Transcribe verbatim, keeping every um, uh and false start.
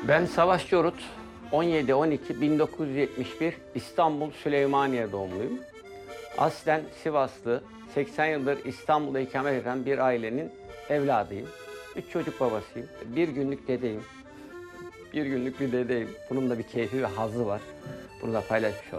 Ben Savaş Corut, on yedi on iki bin dokuz yüz yetmiş bir İstanbul Süleymaniye doğumluyum. Aslen Sivaslı, seksen yıldır İstanbul'da ikamet eden bir ailenin evladıyım. Üç çocuk babasıyım. Bir günlük dedeyim. Bir günlük bir dedeyim. Bunun da bir keyfi ve hazzı var. Bunu da paylaşmış olayım.